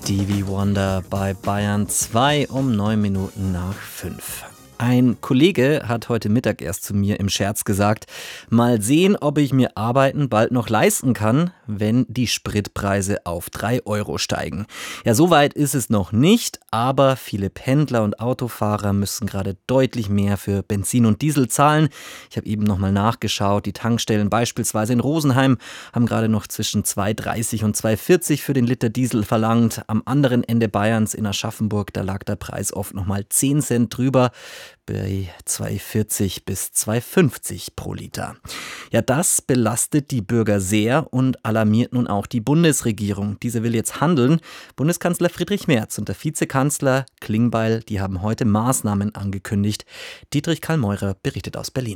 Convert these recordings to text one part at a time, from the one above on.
Stevie Wonder bei Bayern 2 um 9 Minuten nach 5. Ein Kollege hat heute Mittag erst zu mir im Scherz gesagt, mal sehen, ob ich mir Arbeiten bald noch leisten kann, wenn die Spritpreise auf 3 Euro steigen. Ja, so weit ist es noch nicht, aber viele Pendler und Autofahrer müssen gerade deutlich mehr für Benzin und Diesel zahlen. Ich habe eben nochmal nachgeschaut, die Tankstellen beispielsweise in Rosenheim haben gerade noch zwischen 2,30 und 2,40 für den Liter Diesel verlangt. Am anderen Ende Bayerns in Aschaffenburg, da lag der Preis oft nochmal 10 Cent drüber, bei 2,40 bis 2,50 pro Liter. Ja, das belastet die Bürger sehr und alarmiert nun auch die Bundesregierung. Diese will jetzt handeln. Bundeskanzler Friedrich Merz und der Vizekanzler Klingbeil, die haben heute Maßnahmen angekündigt. Dietrich Karl-Meurer berichtet aus Berlin.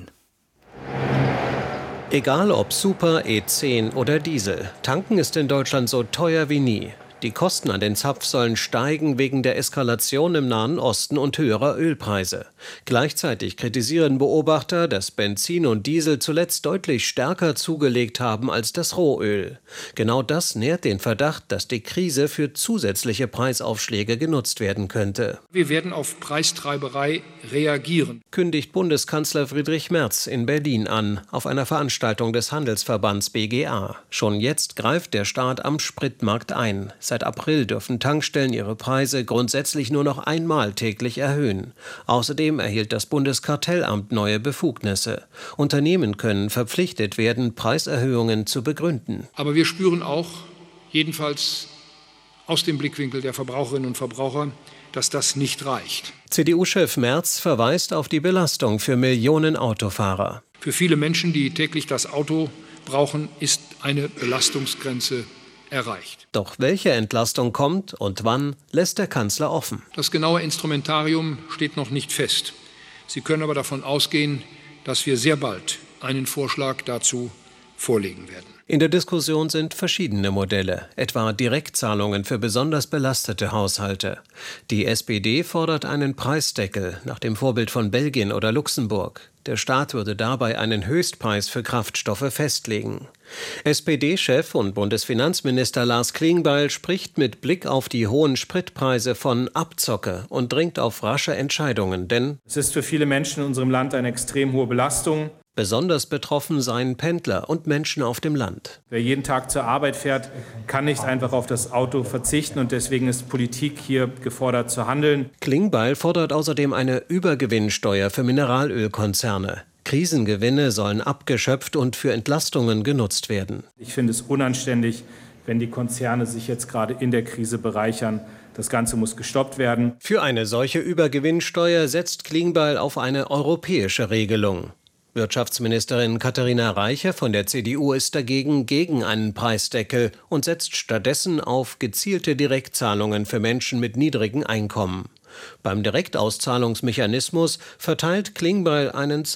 Egal ob Super, E10 oder Diesel, tanken ist in Deutschland so teuer wie nie. Die Kosten an den Zapfsäulen steigen wegen der Eskalation im Nahen Osten und höherer Ölpreise. Gleichzeitig kritisieren Beobachter, dass Benzin und Diesel zuletzt deutlich stärker zugelegt haben als das Rohöl. Genau das nährt den Verdacht, dass die Krise für zusätzliche Preisaufschläge genutzt werden könnte. Wir werden auf Preistreiberei reagieren, kündigt Bundeskanzler Friedrich Merz in Berlin an, auf einer Veranstaltung des Handelsverbands BGA. Schon jetzt greift der Staat am Spritmarkt ein. Seit April dürfen Tankstellen ihre Preise grundsätzlich nur noch einmal täglich erhöhen. Außerdem erhielt das Bundeskartellamt neue Befugnisse. Unternehmen können verpflichtet werden, Preiserhöhungen zu begründen. Aber wir spüren auch, jedenfalls aus dem Blickwinkel der Verbraucherinnen und Verbraucher, dass das nicht reicht. CDU-Chef Merz verweist auf die Belastung für Millionen Autofahrer. Für viele Menschen, die täglich das Auto brauchen, ist eine Belastungsgrenze erreicht. Doch welche Entlastung kommt und wann, lässt der Kanzler offen. Das genaue Instrumentarium steht noch nicht fest. Sie können aber davon ausgehen, dass wir sehr bald einen Vorschlag dazu vorlegen werden. In der Diskussion sind verschiedene Modelle, etwa Direktzahlungen für besonders belastete Haushalte. Die SPD fordert einen Preisdeckel nach dem Vorbild von Belgien oder Luxemburg. Der Staat würde dabei einen Höchstpreis für Kraftstoffe festlegen. SPD-Chef und Bundesfinanzminister Lars Klingbeil spricht mit Blick auf die hohen Spritpreise von Abzocke und dringt auf rasche Entscheidungen, denn es ist für viele Menschen in unserem Land eine extrem hohe Belastung. Besonders betroffen seien Pendler und Menschen auf dem Land. Wer jeden Tag zur Arbeit fährt, kann nicht einfach auf das Auto verzichten und deswegen ist Politik hier gefordert zu handeln. Klingbeil fordert außerdem eine Übergewinnsteuer für Mineralölkonzerne. Krisengewinne sollen abgeschöpft und für Entlastungen genutzt werden. Ich finde es unanständig, wenn die Konzerne sich jetzt gerade in der Krise bereichern. Das Ganze muss gestoppt werden. Für eine solche Übergewinnsteuer setzt Klingbeil auf eine europäische Regelung. Wirtschaftsministerin Katharina Reiche von der CDU ist dagegen gegen einen Preisdeckel und setzt stattdessen auf gezielte Direktzahlungen für Menschen mit niedrigen Einkommen. Beim Direktauszahlungsmechanismus verteilt Klingbeil einen